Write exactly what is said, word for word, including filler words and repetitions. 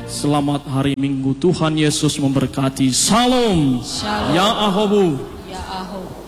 Selamat hari Minggu, Tuhan Yesus memberkati. Salam. Shalom. Ya Ahobu. Ya Aho.